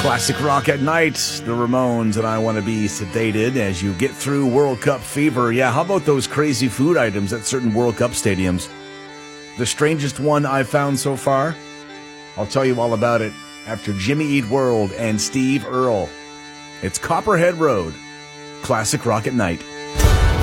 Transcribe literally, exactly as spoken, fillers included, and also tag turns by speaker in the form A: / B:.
A: Classic rock at night. The Ramones and I Want to Be Sedated as you get through World Cup fever. Yeah, how about those crazy food items at certain World Cup stadiums? The strangest one I've found so far? I'll tell you all about it after Jimmy Eat World and Steve Earle. It's Copperhead Road. Classic rock at night.